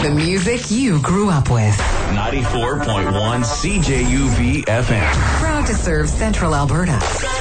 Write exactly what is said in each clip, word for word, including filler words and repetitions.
The music you grew up with. ninety-four point one C J U V F M. Proud to serve Central Alberta.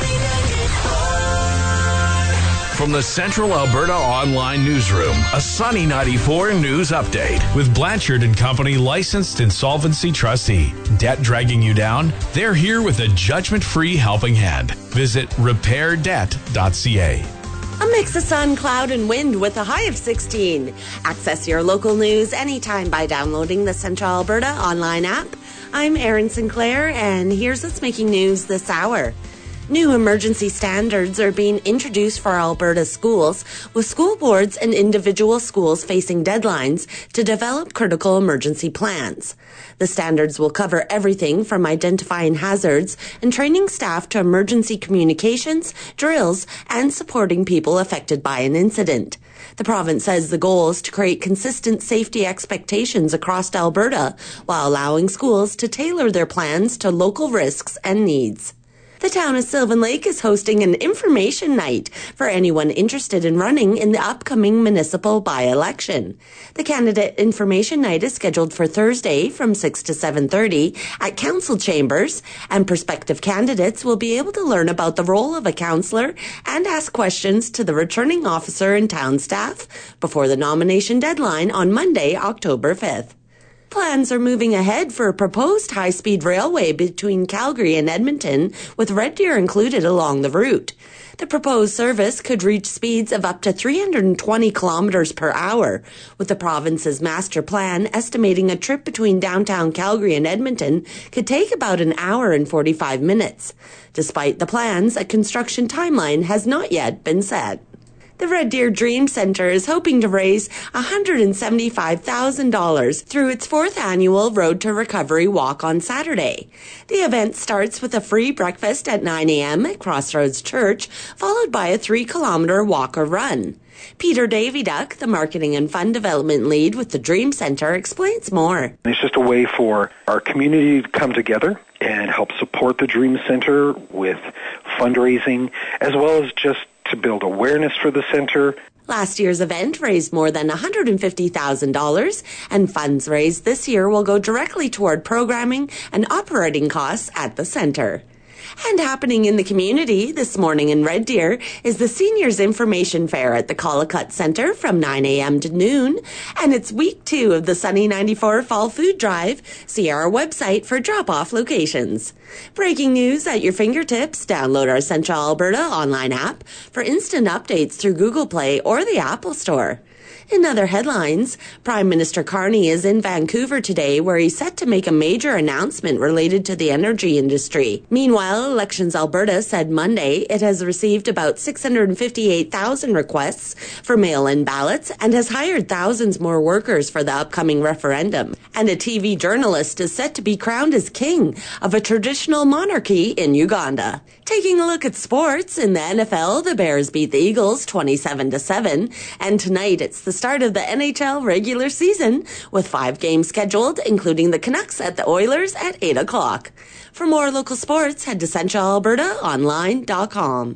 From the Central Alberta Online Newsroom, a Sunny ninety-four news update. With Blanchard and Company, licensed insolvency trustee. Debt dragging you down? They're here with a judgment-free helping hand. Visit repair debt dot c a. A mix of sun, cloud, and wind with a high of sixteen. Access your local news anytime by downloading the Central Alberta online app. I'm Erin Sinclair, and here's what's making news this hour. New emergency standards are being introduced for Alberta schools, with school boards and individual schools facing deadlines to develop critical emergency plans. The standards will cover everything from identifying hazards and training staff to emergency communications, drills, and supporting people affected by an incident. The province says the goal is to create consistent safety expectations across Alberta while allowing schools to tailor their plans to local risks and needs. The town of Sylvan Lake is hosting an information night for anyone interested in running in the upcoming municipal by-election. The candidate information night is scheduled for Thursday from six to seven thirty at council chambers, and prospective candidates will be able to learn about the role of a councillor and ask questions to the returning officer and town staff before the nomination deadline on Monday, October fifth. Plans are moving ahead for a proposed high-speed railway between Calgary and Edmonton, with Red Deer included along the route. The proposed service could reach speeds of up to three hundred twenty kilometers per hour, with the province's master plan estimating a trip between downtown Calgary and Edmonton could take about an hour and forty-five minutes. Despite the plans, a construction timeline has not yet been set. The Red Deer Dream Centre is hoping to raise one hundred seventy-five thousand dollars through its fourth annual Road to Recovery Walk on Saturday. The event starts with a free breakfast at nine a.m. at Crossroads Church, followed by a three-kilometre walk or run. Peter Daviduck, the Marketing and Fund Development Lead with the Dream Centre, explains more. It's just a way for our community to come together and help support the Dream Centre with fundraising, as well as just to build awareness for the centre. Last year's event raised more than one hundred fifty thousand dollars, and funds raised this year will go directly toward programming and operating costs at the centre. And happening in the community this morning in Red Deer is the Seniors Information Fair at the Collicutt Centre from nine a.m. to noon, and it's week two of the Sunny ninety-four Fall Food Drive. See our website for drop-off locations. Breaking news at your fingertips. Download our Central Alberta online app for instant updates through Google Play or the Apple Store. In other headlines, Prime Minister Carney is in Vancouver today, where he's set to make a major announcement related to the energy industry. Meanwhile, Elections Alberta said Monday it has received about six hundred fifty-eight thousand requests for mail-in ballots and has hired thousands more workers for the upcoming referendum. And a T V journalist is set to be crowned as king of a traditional monarchy in Uganda. Taking a look at sports, in the N F L, the Bears beat the Eagles twenty-seven to seven, and tonight it's the start of the N H L regular season, with five games scheduled, including the Canucks at the Oilers at eight o'clock. For more local sports, head to central alberta online dot com.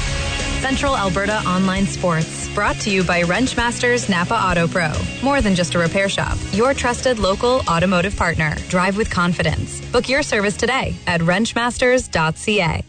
Central Alberta Online Sports, brought to you by Wrenchmasters Napa Auto Pro. More than just a repair shop, your trusted local automotive partner. Drive with confidence. Book your service today at wrenchmasters dot c a.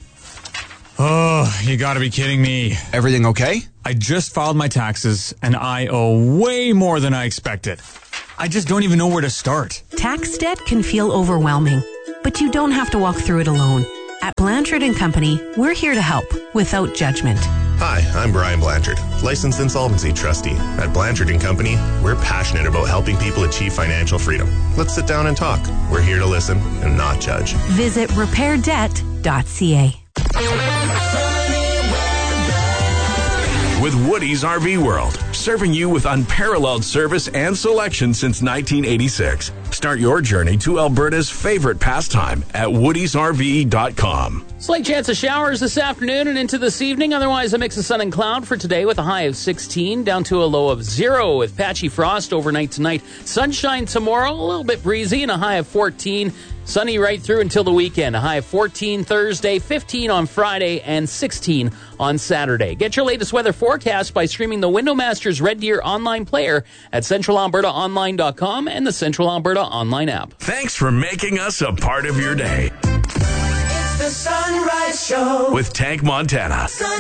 Oh, you gotta be kidding me. Everything okay? I just filed my taxes, and I owe way more than I expected. I just don't even know where to start. Tax debt can feel overwhelming, but you don't have to walk through it alone. At Blanchard and Company, we're here to help without judgment. Hi, I'm Brian Blanchard, licensed insolvency trustee. At Blanchard and Company, we're passionate about helping people achieve financial freedom. Let's sit down and talk. We're here to listen and not judge. Visit repair debt dot c a. With Woody's R V World, serving you with unparalleled service and selection since nineteen eighty-six. Start your journey to Alberta's favorite pastime at woodies r v dot com. Slight chance of showers this afternoon and into this evening. Otherwise, a mix of sun and cloud for today with a high of sixteen down to a low of zero with patchy frost overnight tonight. Sunshine tomorrow, a little bit breezy and a high of fourteen. Sunny right through until the weekend. A high of fourteen Thursday, fifteen on Friday, and sixteen on Saturday. Get your latest weather forecast by streaming the Windowmasters Red Deer online player at central alberta online dot com and the Central Alberta online app. Thanks for making us a part of your day. It's the Sunrise Show with Tank Montana. Sun-